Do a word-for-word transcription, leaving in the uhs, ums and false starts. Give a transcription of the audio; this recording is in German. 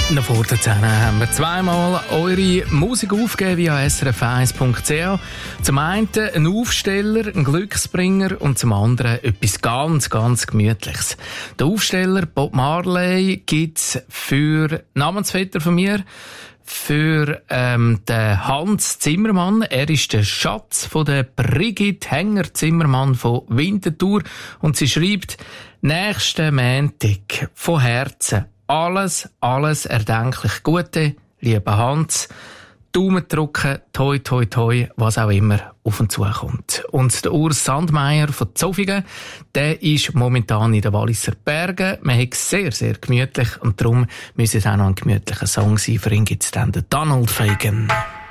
Noch vor der zehn haben wir zweimal eure Musik aufgegeben via s r f eins punkt c h. Zum einen ein Aufsteller, ein Glücksbringer und zum anderen etwas ganz, ganz Gemütliches. Der Aufsteller Bob Marley gibt's für Namensvetter von mir, für ähm, den Hans Zimmermann. Er ist der Schatz von der Brigitte Hänger-Zimmermann von Winterthur und sie schreibt: «Nächsten Montag von Herzen alles, alles erdenklich Gute, lieber Hans. Daumen drücken, toi, toi, toi, was auch immer auf uns zukommt.» Und der Urs Sandmeier von Zofingen, der ist momentan in den Walliser Bergen. Man hat es sehr, sehr gemütlich und darum müssen es auch noch ein gemütlicher Song sein. Für ihn gibt es dann den Donald Fagen.